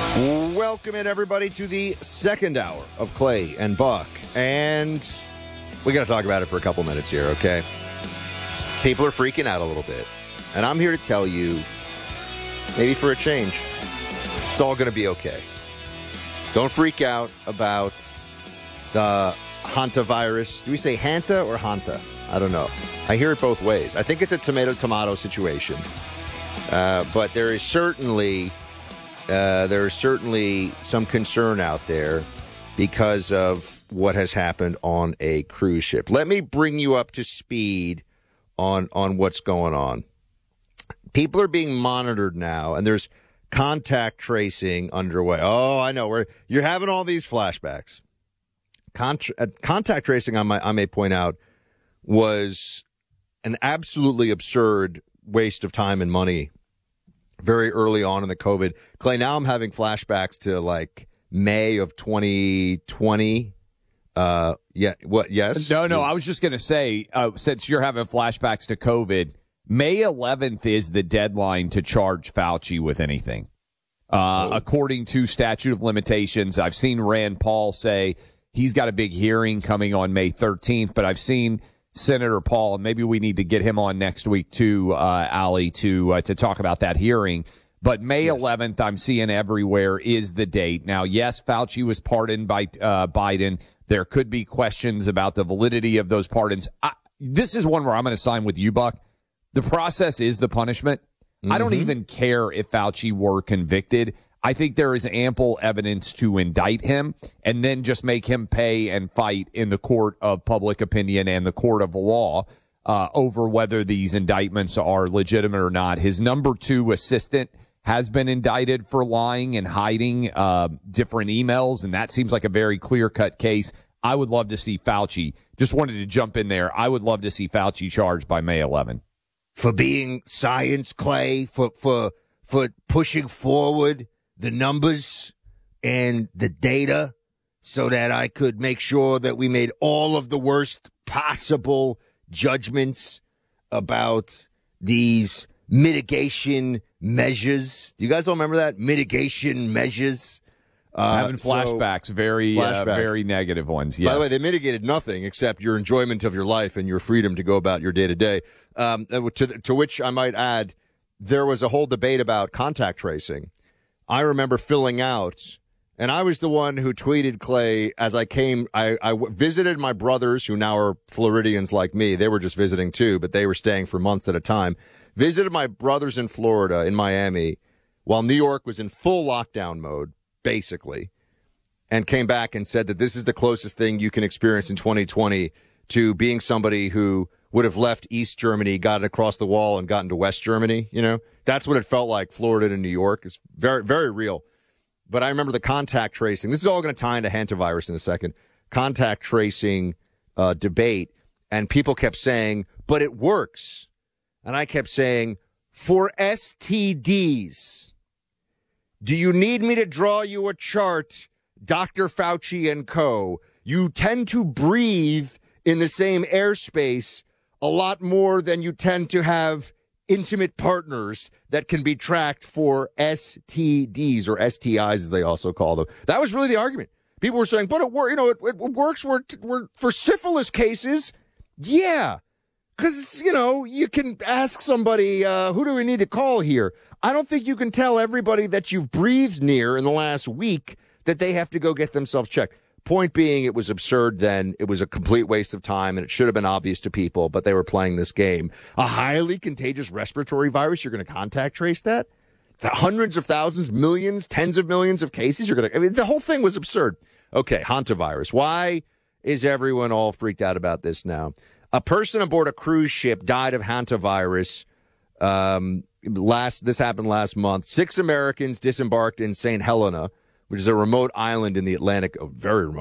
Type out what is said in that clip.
Welcome in, everybody, to the second hour of Clay and Buck. And we got to talk about it for a couple minutes here, okay? People are freaking out a little bit. And I'm here to tell you, maybe for a change, it's all going to be okay. Don't freak out about the hantavirus. Do we say hanta or hanta? I don't know. I hear it both ways. I think it's a tomato-tomato situation. But there is certainly some concern out there because of what has happened on a cruise ship. Let me bring you up to speed on what's going on. People are being monitored now, and there's contact tracing underway. Oh, I know. You're having all these flashbacks. Contact tracing, I may point out, was an absolutely absurd waste of time and money very early on in the COVID. Clay, now I'm having flashbacks to like May of 2020. Yes? No, I was just going to say, since you're having flashbacks to COVID, May 11th is the deadline to charge Fauci with anything. According to statute of limitations, I've seen Rand Paul say he's got a big hearing coming on May 13th, but I've seen Senator Paul, and maybe we need to get him on next week too, Ali, to talk about that hearing. But May 11th, I'm seeing everywhere, is the date. Now, yes, Fauci was pardoned by Biden. There could be questions about the validity of those pardons. This is one where I'm going to sign with you, Buck. The process is the punishment. Mm-hmm. I don't even care if Fauci were convicted. I think there is ample evidence to indict him and then just make him pay and fight in the court of public opinion and the court of law over whether these indictments are legitimate or not. His number 2 assistant has been indicted for lying and hiding different emails, and that seems like a very clear-cut case. I would love to see Fauci. Just wanted to jump in there. I would love to see Fauci charged by May 11. For being science, Clay, for pushing forward the numbers and the data so that I could make sure that we made all of the worst possible judgments about these mitigation measures. Do you guys all remember that? Mitigation measures. Having flashbacks, very negative ones. Yes. By the way, they mitigated nothing except your enjoyment of your life and your freedom to go about your day-to-day. To which I might add, there was a whole debate about contact tracing. I remember filling out, and I was the one who tweeted, Clay, as I came, I visited my brothers who now are Floridians like me. They were just visiting too, but they were staying for months at a time. Visited my brothers in Florida, in Miami, while New York was in full lockdown mode, basically, and came back and said that this is the closest thing you can experience in 2020 to being somebody who would have left East Germany, got across the wall, and gotten to West Germany, you know? That's what it felt like, Florida to New York. It's very, very real. But I remember the contact tracing. This is all going to tie into hantavirus in a second. Contact tracing debate. And people kept saying, but it works. And I kept saying, for STDs, do you need me to draw you a chart, Dr. Fauci and co? You tend to breathe in the same airspace a lot more than you tend to have intimate partners that can be tracked for STDs or STIs, as they also call them. That was really the argument. People were saying, but it works for syphilis cases. Yeah, because, you can ask somebody, who do we need to call here? I don't think you can tell everybody that you've breathed near in the last week that they have to go get themselves checked. Point being, it was absurd then. It was a complete waste of time, and it should have been obvious to people, but they were playing this game. A highly contagious respiratory virus, you're going to contact trace that? Hundreds of thousands, millions, tens of millions of cases? The whole thing was absurd. Okay, hantavirus. Why is everyone all freaked out about this now? A person aboard a cruise ship died of hantavirus. This happened last month. 6 Americans disembarked in St. Helena, which is a remote island in the Atlantic, a very remote